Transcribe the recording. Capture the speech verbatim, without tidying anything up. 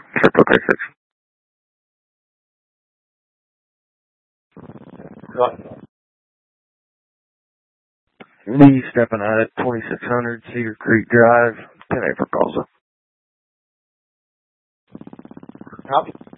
Triple three six. Right. Me stepping out at twenty-six hundred Cedar Creek Drive, ten eight for Tulsa. Copy.